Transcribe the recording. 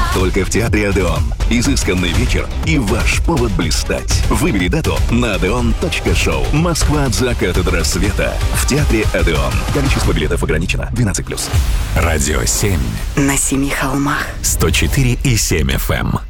Только в театре «Одеон». Изысканный вечер и ваш повод блистать. Выбери дату на odeon.show. Москва от заката до рассвета. В театре «Одеон». Количество билетов ограничено. 12+. Радио 7. На 7 холмах. 104,7 FM.